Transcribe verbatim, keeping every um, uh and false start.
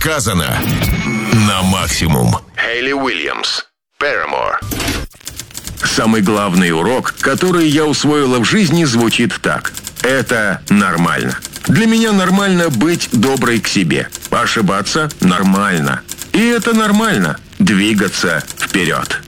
сказано на максимум. Хейли Уильямс, Paramore. Самый главный урок, который я усвоила в жизни, звучит так. Это нормально. Для меня нормально быть доброй к себе. Ошибаться нормально. И это нормально. Двигаться вперед.